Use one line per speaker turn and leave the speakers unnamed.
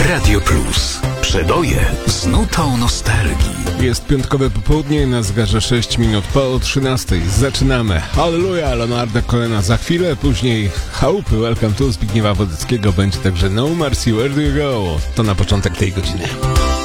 Radio Plus. Przeboje z nutą nostalgii.
Jest piątkowe popołudnie, na zegarze 6 minut po 13. Zaczynamy. Halleluja, Leonarda Cohena za chwilę, później Chałupy, Welcome to Zbigniewa Wodeckiego, będzie także No Mercy, Where Do You Go? To na początek tej godziny.